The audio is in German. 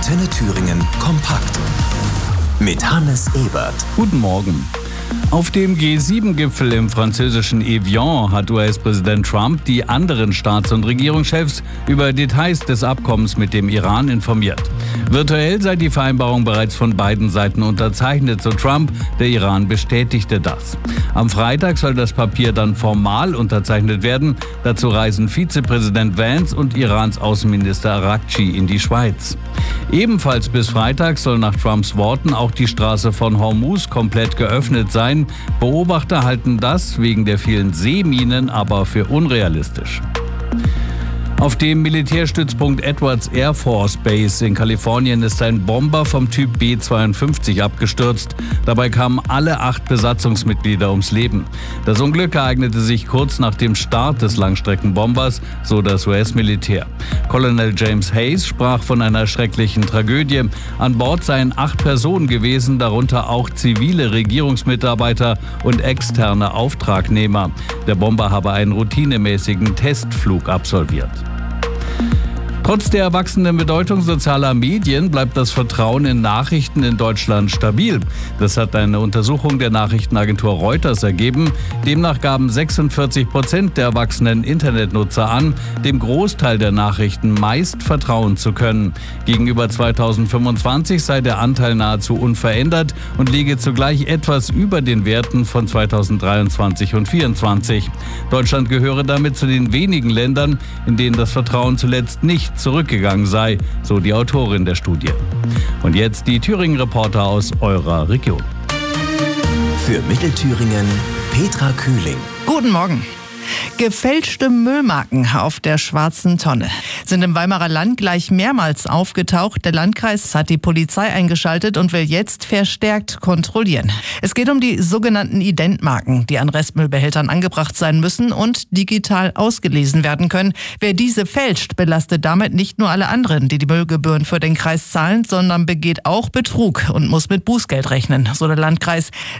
Antenne Thüringen kompakt. Mit Hannes Ebert. Guten Morgen. Auf dem G7-Gipfel im französischen Evian hat US-Präsident Trump die anderen Staats- und Regierungschefs über Details des Abkommens mit dem Iran informiert. Virtuell sei die Vereinbarung bereits von beiden Seiten unterzeichnet, so Trump. Der Iran bestätigte das. Am Freitag soll das Papier dann formal unterzeichnet werden. Dazu reisen Vizepräsident Vance und Irans Außenminister Araghchi in die Schweiz. Ebenfalls bis Freitag soll nach Trumps Worten auch die Straße von Hormuz komplett geöffnet sein. Beobachter halten das wegen der vielen Seeminen aber für unrealistisch. Auf dem Militärstützpunkt Edwards Air Force Base in Kalifornien ist ein Bomber vom Typ B-52 abgestürzt. Dabei kamen alle 8 Besatzungsmitglieder ums Leben. Das Unglück ereignete sich kurz nach dem Start des Langstreckenbombers, so das US-Militär. Colonel James Hayes sprach von einer schrecklichen Tragödie. An Bord seien 8 Personen gewesen, darunter auch zivile Regierungsmitarbeiter und externe Auftragnehmer. Der Bomber habe einen routinemäßigen Testflug absolviert. Trotz der wachsenden Bedeutung sozialer Medien bleibt das Vertrauen in Nachrichten in Deutschland stabil. Das hat eine Untersuchung der Nachrichtenagentur Reuters ergeben. Demnach gaben 46% der erwachsenen Internetnutzer an, dem Großteil der Nachrichten meist vertrauen zu können. Gegenüber 2025 sei der Anteil nahezu unverändert und liege zugleich etwas über den Werten von 2023 und 2024. Deutschland gehöre damit zu den wenigen Ländern, in denen das Vertrauen zuletzt nicht zurückgegangen sei, so die Autorin der Studie. Und jetzt die Thüringen-Reporter aus eurer Region. Für Mittelthüringen Petra Kühling. Guten Morgen. Gefälschte Müllmarken auf der schwarzen Tonne sind im Weimarer Land gleich mehrmals aufgetaucht. Der Landkreis hat die Polizei eingeschaltet und will jetzt verstärkt kontrollieren. Es geht um die sogenannten Identmarken, die an Restmüllbehältern angebracht sein müssen und digital ausgelesen werden können. Wer diese fälscht, belastet damit nicht nur alle anderen, die die Müllgebühren für den Kreis zahlen, sondern begeht auch Betrug und muss mit Bußgeld rechnen, so der Landkreis.